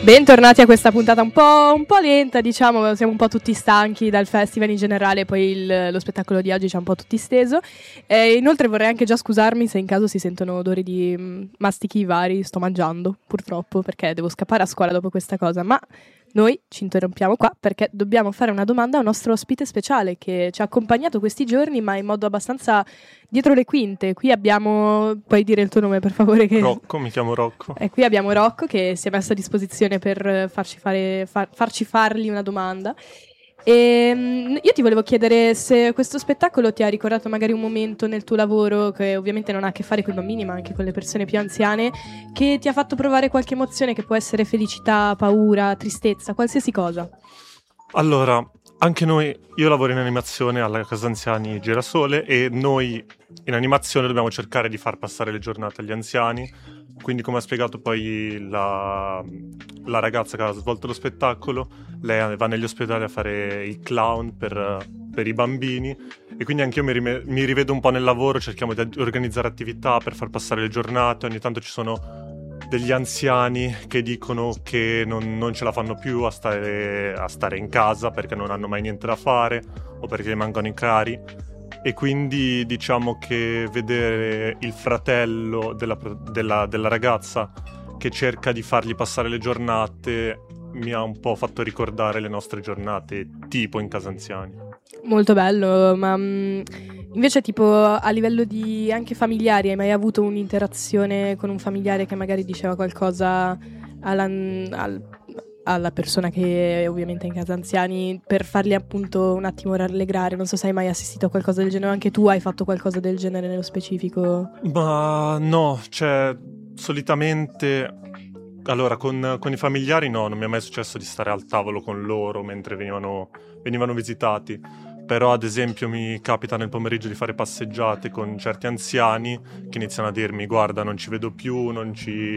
Bentornati a questa puntata un po' lenta, diciamo, siamo un po' tutti stanchi dal festival in generale, poi lo spettacolo di oggi ci ha un po' tutti steso. Inoltre vorrei anche già scusarmi se in caso si sentono odori di mastichi vari, sto mangiando purtroppo perché devo scappare a scuola dopo questa cosa, ma noi ci interrompiamo qua perché dobbiamo fare una domanda a un nostro ospite speciale che ci ha accompagnato questi giorni ma in modo abbastanza dietro le quinte. Qui abbiamo, puoi dire il tuo nome per favore? Rocco, mi chiamo Rocco. E qui abbiamo Rocco che si è messo a disposizione per farci fargli una domanda. Io ti volevo chiedere se questo spettacolo ti ha ricordato magari un momento nel tuo lavoro che ovviamente non ha a che fare con i bambini ma anche con le persone più anziane, che ti ha fatto provare qualche emozione che può essere felicità, paura, tristezza, qualsiasi cosa. Allora, anche io lavoro in animazione alla Casa Anziani Girasole e noi in animazione dobbiamo cercare di far passare le giornate agli anziani. Quindi, come ha spiegato poi la ragazza che ha svolto lo spettacolo, lei va negli ospedali a fare il clown per i bambini e quindi anche io mi rivedo un po' nel lavoro, cerchiamo di organizzare attività per far passare le giornate. Ogni tanto ci sono degli anziani che dicono che non ce la fanno più a stare in casa perché non hanno mai niente da fare o perché gli mancano i cari. E quindi diciamo che vedere il fratello della ragazza che cerca di fargli passare le giornate mi ha un po' fatto ricordare le nostre giornate tipo in Casa Anziani. Molto bello, ma invece tipo a livello di anche familiari, hai mai avuto un'interazione con un familiare che magari diceva qualcosa alla persona che ovviamente è in Casa Anziani per farli appunto un attimo rallegrare? Non so se hai mai assistito a qualcosa del genere, anche tu hai fatto qualcosa del genere nello specifico? Ma no, solitamente allora con i familiari no, non mi è mai successo di stare al tavolo con loro mentre venivano visitati, però ad esempio mi capita nel pomeriggio di fare passeggiate con certi anziani che iniziano a dirmi: guarda, non ci vedo più, non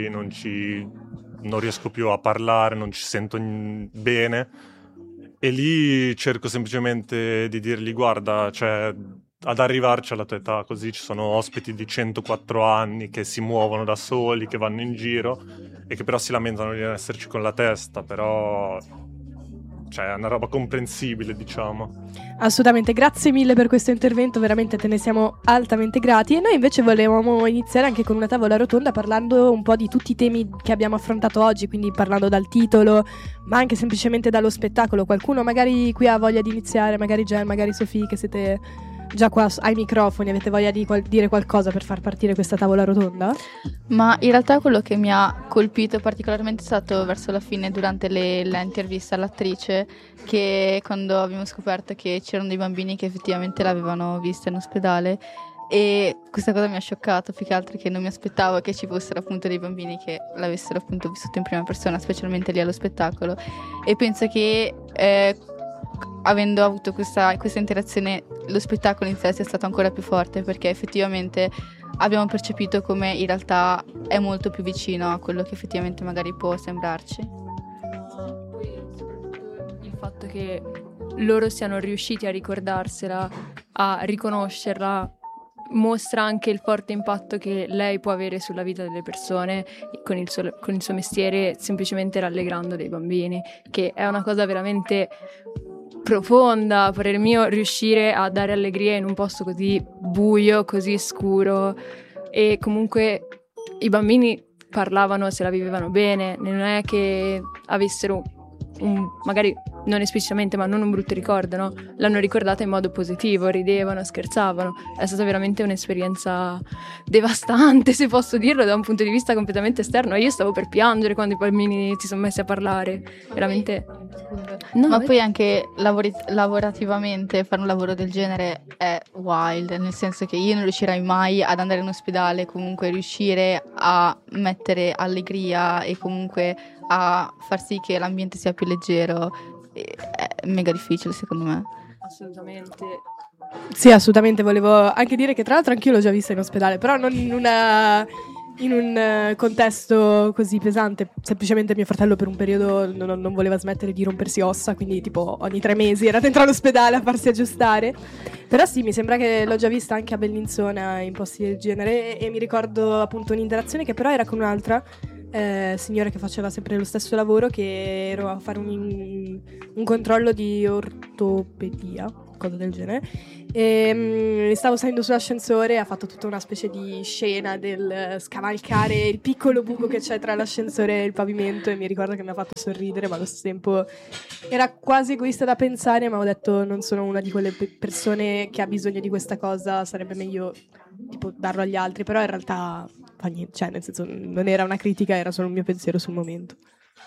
riesco più a parlare, non ci sento bene, e lì cerco semplicemente di dirgli: guarda, ad arrivarci alla tua età così ci sono ospiti di 104 anni che si muovono da soli, che vanno in giro e che però si lamentano di non esserci con la testa, però è una roba comprensibile, diciamo. Assolutamente, grazie mille per questo intervento, veramente te ne siamo altamente grati. E noi invece volevamo iniziare anche con una tavola rotonda parlando un po' di tutti i temi che abbiamo affrontato oggi, quindi parlando dal titolo ma anche semplicemente dallo spettacolo. Qualcuno magari qui ha voglia di iniziare, magari Jen, magari Sofì, che siete già qua ai microfoni, avete voglia di dire qualcosa per far partire questa tavola rotonda? Ma in realtà quello che mi ha colpito particolarmente è stato verso la fine, durante l'intervista all'attrice, che quando abbiamo scoperto che c'erano dei bambini che effettivamente l'avevano vista in ospedale, e questa cosa mi ha scioccato più che altro, che non mi aspettavo che ci fossero appunto dei bambini che l'avessero appunto vissuto in prima persona, specialmente lì allo spettacolo. E penso che avendo avuto questa interazione, lo spettacolo in sé sia stato ancora più forte, perché effettivamente abbiamo percepito come in realtà è molto più vicino a quello che effettivamente magari può sembrarci. Poi soprattutto il fatto che loro siano riusciti a ricordarsela, a riconoscerla, mostra anche il forte impatto che lei può avere sulla vita delle persone con il suo mestiere, semplicemente rallegrando dei bambini, che è una cosa veramente profonda, a parer mio, riuscire a dare allegria in un posto così buio, così scuro. E comunque i bambini parlavano, se la vivevano bene, non è che avessero magari non esplicitamente, ma non un brutto ricordo, no? L'hanno ricordata in modo positivo, ridevano, scherzavano. È stata veramente un'esperienza devastante, se posso dirlo, da un punto di vista completamente esterno. Io stavo per piangere quando i bambini si sono messi a parlare, veramente. No, ma poi anche lavorativamente fare un lavoro del genere è wild, nel senso che io non riuscirei mai ad andare in ospedale, comunque riuscire a mettere allegria e comunque a far sì che l'ambiente sia più leggero è mega difficile, secondo me. Assolutamente. Sì, assolutamente. Volevo anche dire che tra l'altro anch'io l'ho già vista in ospedale, però non in un contesto così pesante. Semplicemente mio fratello per un periodo non voleva smettere di rompersi ossa, quindi tipo ogni 3 mesi era dentro all'ospedale a farsi aggiustare. Però sì, mi sembra che l'ho già vista anche a Bellinzona, in posti del genere, e mi ricordo appunto un'interazione che però era con un'altra signora che faceva sempre lo stesso lavoro, che ero a fare un controllo di ortopedia, cosa del genere. E stavo salendo sull'ascensore, ha fatto tutta una specie di scena del scavalcare il piccolo buco che c'è tra l'ascensore e il pavimento, e mi ricordo che mi ha fatto sorridere, ma allo stesso tempo era quasi egoista da pensare, ma ho detto non sono una di quelle persone che ha bisogno di questa cosa, sarebbe meglio tipo darlo agli altri, però in realtà fa niente, cioè nel senso non era una critica, era solo un mio pensiero sul momento.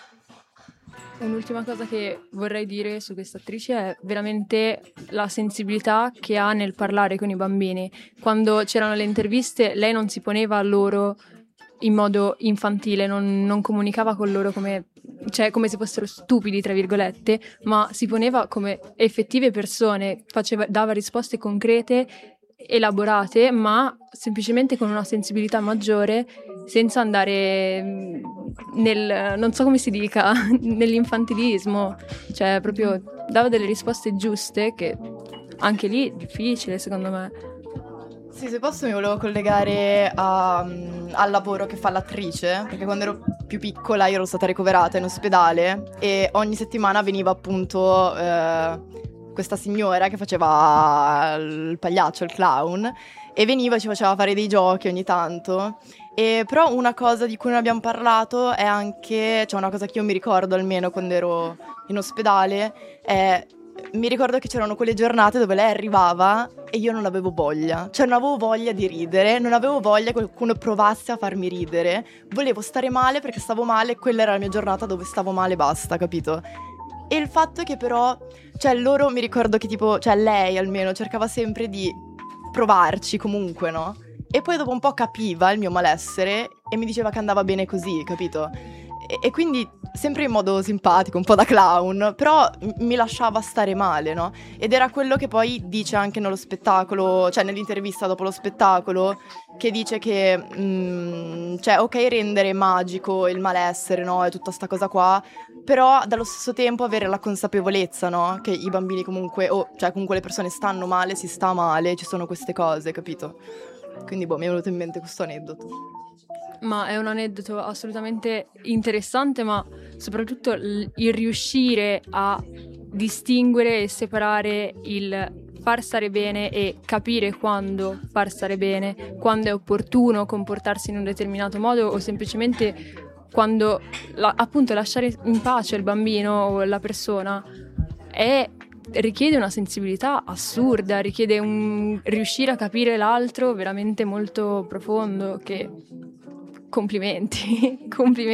Un'ultima cosa che vorrei dire su questa attrice è veramente la sensibilità che ha nel parlare con i bambini. Quando c'erano le interviste, lei non si poneva a loro in modo infantile, non comunicava con loro come se fossero stupidi, tra virgolette, ma si poneva come effettive persone, dava risposte concrete, elaborate, ma semplicemente con una sensibilità maggiore, senza andare non so come si dica, nell'infantilismo, cioè proprio dava delle risposte giuste, che anche lì è difficile secondo me. Sì, se posso mi volevo collegare al lavoro che fa l'attrice, perché quando ero più piccola io ero stata ricoverata in ospedale e ogni settimana veniva appunto questa signora che faceva il pagliaccio, il clown, e veniva e ci faceva fare dei giochi ogni tanto. E però una cosa di cui non abbiamo parlato è anche, cioè una cosa che io mi ricordo almeno quando ero in ospedale, mi ricordo che c'erano quelle giornate dove lei arrivava e io non avevo voglia, cioè non avevo voglia di ridere, non avevo voglia che qualcuno provasse a farmi ridere, volevo stare male perché stavo male, quella era la mia giornata dove stavo male, basta, capito? E il fatto è che però, cioè loro, mi ricordo che tipo, cioè lei almeno cercava sempre di provarci comunque, no? E poi dopo un po' capiva il mio malessere e mi diceva che andava bene così, capito? E quindi sempre in modo simpatico, un po' da clown, però mi lasciava stare male, no? Ed era quello che poi dice anche nello spettacolo, cioè nell'intervista dopo lo spettacolo, che dice che, cioè ok rendere magico il malessere, no? E tutta sta cosa qua, però dallo stesso tempo avere la consapevolezza, no? Che i bambini comunque, cioè comunque le persone stanno male, si sta male, ci sono queste cose, capito? Quindi mi è venuto in mente questo aneddoto. Ma è un aneddoto assolutamente interessante, ma soprattutto il riuscire a distinguere e separare il far stare bene e capire quando far stare bene, quando è opportuno comportarsi in un determinato modo o semplicemente quando appunto lasciare in pace il bambino o la persona richiede una sensibilità assurda, richiede un riuscire a capire l'altro veramente molto profondo, che complimenti.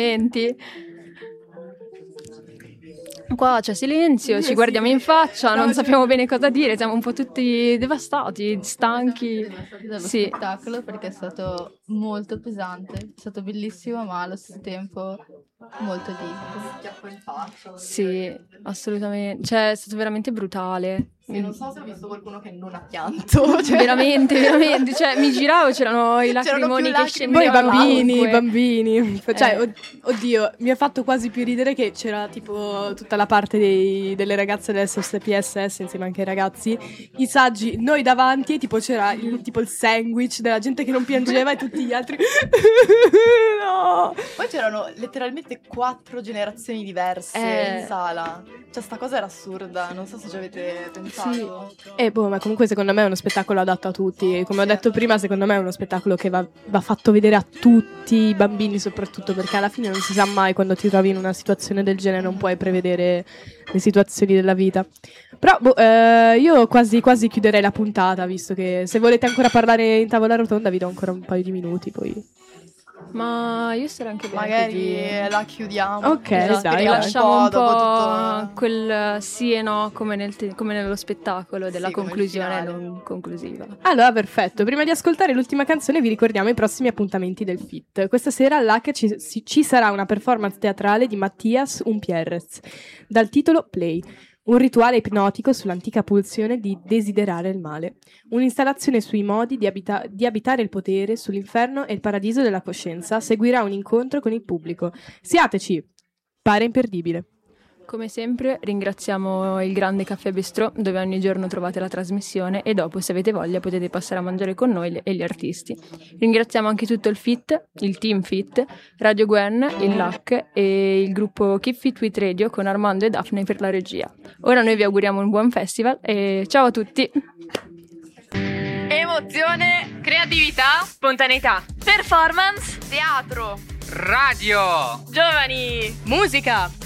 Qua c'è silenzio, ci guardiamo in faccia, non sappiamo bene cosa dire, siamo un po' tutti devastati, stanchi. Dallo Sì. spettacolo, perché è stato molto pesante, è stato bellissimo, ma allo stesso tempo molto difficile. Schiaffo in faccia. Sì, assolutamente, cioè è stato veramente brutale. Sì, non so se ho visto qualcuno che non ha pianto. Cioè... veramente, cioè mi giravo, c'erano i lacrimoni che Poi scendevano. i bambini. Cioè, oddio, mi ha fatto quasi più ridere che c'era tipo tutta la parte delle ragazze dell'SPSS insieme anche ai ragazzi, i saggi, noi davanti, e tipo c'era tipo il sandwich della gente che non piangeva e tutti gli altri no. Poi c'erano letteralmente 4 generazioni diverse in sala. Cioè sta cosa era assurda, non so se ci avete pensato. Sì. Ma comunque secondo me è uno spettacolo adatto a tutti. Come ho detto prima, secondo me è uno spettacolo che va fatto vedere a tutti i bambini, soprattutto perché alla fine non si sa mai, quando ti trovi in una situazione del genere non puoi prevedere le situazioni della vita. Però io quasi chiuderei la puntata, visto che se volete ancora parlare in tavola rotonda vi do ancora un paio di minuti poi. Ma io sarei anche bene magari così. la chiudiamo. Ok, Esatto, dai, rilasciamo un po' dopo tutto... quel sì e no come nello spettacolo della Sì, come il conclusione finale. non conclusiva. Allora, perfetto. Prima di ascoltare l'ultima canzone vi ricordiamo i prossimi appuntamenti del FIT. Questa sera all'H ci sarà una performance teatrale di Mattias Umpierrez dal titolo Play. Un rituale ipnotico sull'antica pulsione di desiderare il male. Un'installazione sui modi di abitare il potere sull'inferno e il paradiso della coscienza seguirà un incontro con il pubblico. Siateci! Pare imperdibile. Come sempre ringraziamo il grande Caffè Bistrò, dove ogni giorno trovate la trasmissione, e dopo, se avete voglia, potete passare a mangiare con noi e gli artisti. Ringraziamo anche tutto il FIT, il team FIT, Radio Gwen, il LAC e il gruppo Keep Fit With Radio con Armando e Daphne per la regia. Ora noi vi auguriamo un buon festival e ciao a tutti! Emozione, creatività, spontaneità, performance, teatro, radio, giovani, musica.